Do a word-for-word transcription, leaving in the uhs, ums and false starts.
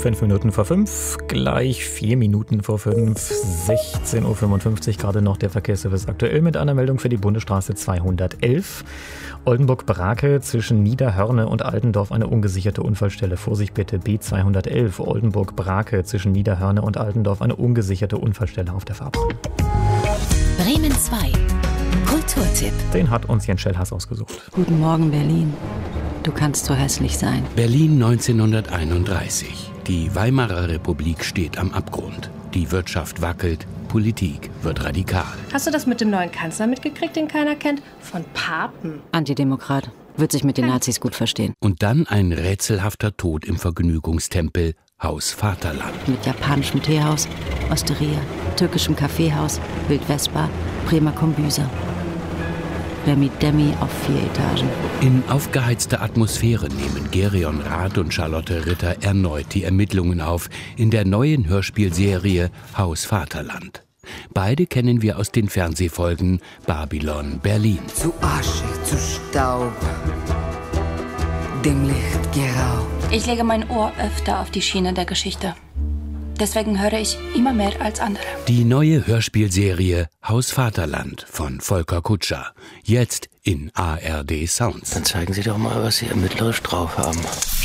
Fünf Minuten vor fünf, gleich vier Minuten vor fünf, sechzehn Uhr fünfundfünfzig gerade noch der Verkehrsservice aktuell mit einer Meldung für die Bundesstraße zweihundertelf. Oldenburg-Brake zwischen Niederhörne und Altendorf eine ungesicherte Unfallstelle. Vorsicht bitte, B zweihundertelf. Oldenburg-Brake zwischen Niederhörne und Altendorf eine ungesicherte Unfallstelle auf der Fahrbahn. Bremen zwei. Kulturtipp. Den hat uns Jens Schellhaas ausgesucht. Guten Morgen, Berlin. Du kannst so hässlich sein. Berlin neunzehnhunderteinunddreißig. Die Weimarer Republik steht am Abgrund. Die Wirtschaft wackelt, Politik wird radikal. Hast du das mit dem neuen Kanzler mitgekriegt, den keiner kennt? Von Papen. Antidemokrat. Wird sich mit den Nazis gut verstehen. Und dann ein rätselhafter Tod im Vergnügungstempel Haus Vaterland. Mit japanischem Teehaus, Osteria, türkischem Kaffeehaus, Wildwespa, Bremer Kombüse. Remi Demi auf vier Etagen. In aufgeheizter Atmosphäre nehmen Gerion Rath und Charlotte Ritter erneut die Ermittlungen auf in der neuen Hörspielserie Haus Vaterland. Beide kennen wir aus den Fernsehfolgen Babylon Berlin. Zu Asche, zu Staub, dem Licht geraubt. Ich lege mein Ohr öfter auf die Schiene der Geschichte. Deswegen höre ich immer mehr als andere. Die neue Hörspielserie Haus Vaterland von Volker Kutscher. Jetzt in A R D Sounds. Dann zeigen Sie doch mal, was Sie ermittlerisch drauf haben.